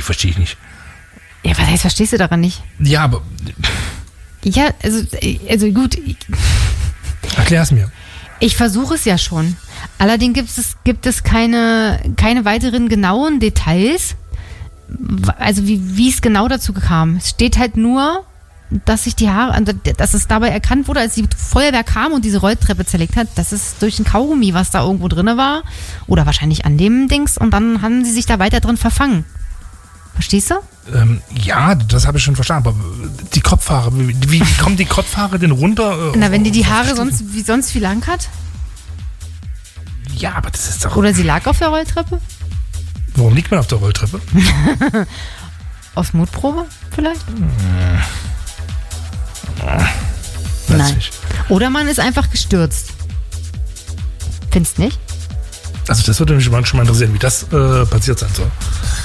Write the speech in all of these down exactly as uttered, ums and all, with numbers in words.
verstehe ich nicht. Ja, was heißt, verstehst du daran nicht? Ja, aber... Ja, also, also gut. Erklär es mir. Ich versuche es ja schon. Allerdings gibt es, gibt es keine, keine weiteren genauen Details, also wie, wie es genau dazu kam. Es steht halt nur, dass sich die Haare, dass es dabei erkannt wurde, als die Feuerwehr kam und diese Rolltreppe zerlegt hat, dass es durch ein Kaugummi, was da irgendwo drin war, oder wahrscheinlich an dem Dings, und dann haben sie sich da weiter drin verfangen. Verstehst du? Ähm, ja, das habe ich schon verstanden, aber die Kopfhaare, wie, wie kommen die Kopfhaare denn runter? Äh, Na, wenn die die Haare sonst wie, sonst wie lang hat? Ja, aber das ist doch... Oder sie lag auf der Rolltreppe? Warum liegt man auf der Rolltreppe? Auf Mutprobe vielleicht? Hm. Nein. Oder man ist einfach gestürzt. Findest nicht? Also das würde mich schon mal interessieren, wie das äh, passiert sein soll.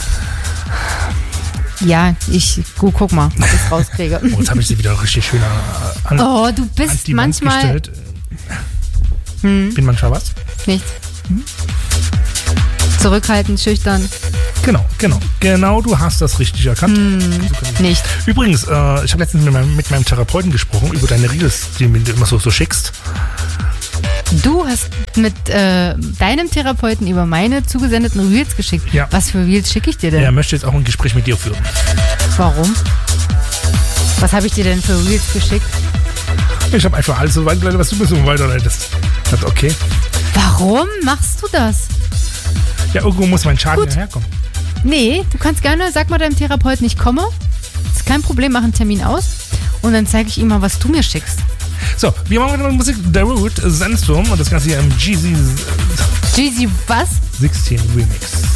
Ja, ich gu, guck mal, ob ich es rauskriege. Oh, jetzt habe ich sie wieder richtig schön an, Oh, du bist manchmal... gestellt. Hm. Bin manchmal was? Nichts. Hm? Zurückhaltend, schüchtern. Genau, genau. Genau, du hast das richtig erkannt. Hm, nicht. Übrigens, äh, ich habe letztens mit meinem, mit meinem Therapeuten gesprochen über deine Reels, die du immer so, so schickst. Du hast mit äh, deinem Therapeuten über meine zugesendeten Reels geschickt. Ja. Was für Reels schicke ich dir denn? Er möchte jetzt auch ein Gespräch mit dir führen. Warum? Was habe ich dir denn für Reels geschickt? Ich habe einfach alles so weitergeleitet, was du mir so weiterleitest. Ich dachte, okay. Warum machst du das? Ja, irgendwo muss mein Schaden ja herkommen. Nee, du kannst gerne, sag mal deinem Therapeuten, ich komme. Ist kein Problem, mach einen Termin aus. Und dann zeige ich ihm mal, was du mir schickst. So, wir machen mit Musik The Root, Sandstorm und das Ganze hier im G Z G Z was? sechzehn Remix.